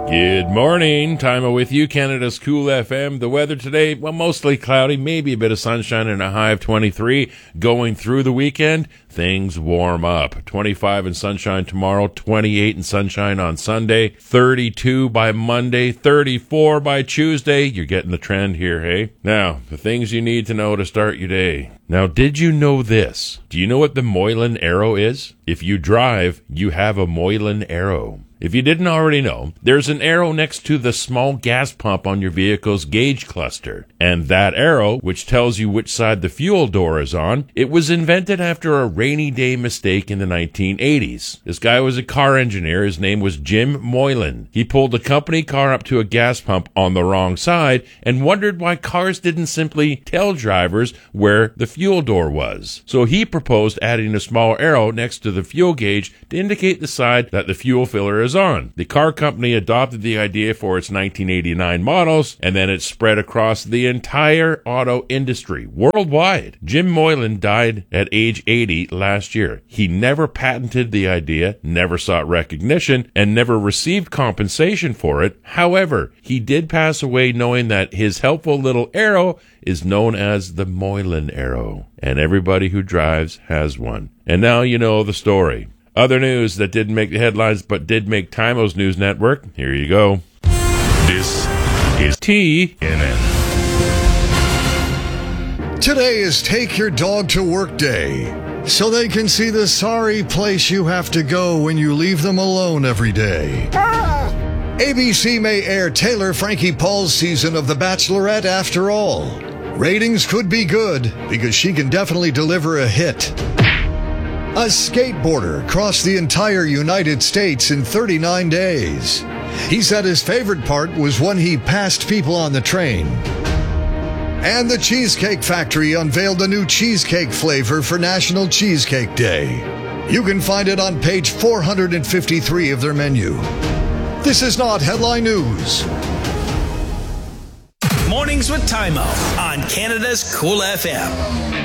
Good morning. Time with you, Canada's Cool FM. The weather today, well, mostly cloudy, maybe a bit of sunshine and a high of 23. Going through the weekend, things warm up. 25 and sunshine tomorrow, 28 and sunshine on Sunday, 32 by Monday, 34 by Tuesday. You're getting the trend here, hey? Now, the things you need to know to start your day. Now, did you know this? Do you know what the Moylan Arrow is? If you drive, you have a Moylan Arrow. If you didn't already know, there's an arrow next to the small gas pump on your vehicle's gauge cluster. And that arrow, which tells you which side the fuel door is on, it was invented after a rainy day mistake in the 1980s. This guy was a car engineer. His name was Jim Moylan. He pulled a company car up to a gas pump on the wrong side and wondered why cars didn't simply tell drivers where the fuel door was. So he proposed adding a small arrow next to the fuel gauge to indicate the side that the fuel filler is on. The car company adopted the idea for its 1989 models, and then it spread across the entire auto industry worldwide. Jim Moylan died at age 80 last year. He never patented the idea, never sought recognition, and never received compensation for it. However, he did pass away knowing that his helpful little arrow is known as the Moylan Arrow, and everybody who drives has one. And now you know the story. Other news that didn't make the headlines but did make Timo's news network. Here you go. This is TNN. Today is Take Your Dog to Work Day, so they can see the sorry place you have to go when you leave them alone every day. ABC may air Taylor Frankie Paul's season of The Bachelorette after all. Ratings could be good because she can definitely deliver a hit. A skateboarder crossed the entire United States in 39 days. He said his favorite part was when he passed people on the train. And the Cheesecake Factory unveiled a new cheesecake flavor for National Cheesecake Day. You can find it on page 453 of their menu. This is not headline news. Mornings with Timo on Canada's Cool FM.